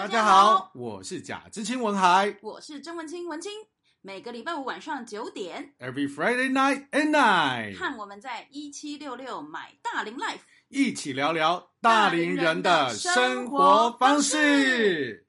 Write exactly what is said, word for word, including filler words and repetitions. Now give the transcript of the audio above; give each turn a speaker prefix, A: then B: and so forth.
A: 大家好，我是贾知青文海，
B: 我是曾文清文清。每个礼拜五晚上九点
A: ，Every Friday night and night，
B: 和我们在一七六六买大龄 Life
A: 一起聊聊大龄人的生活方式。